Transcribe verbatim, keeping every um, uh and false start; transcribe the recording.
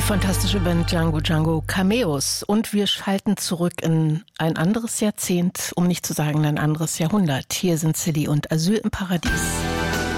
fantastische Band Django Django Cameos. Und wir schalten zurück in ein anderes Jahrzehnt, um nicht zu sagen ein anderes Jahrhundert. Hier sind Silly und Asyl im Paradies.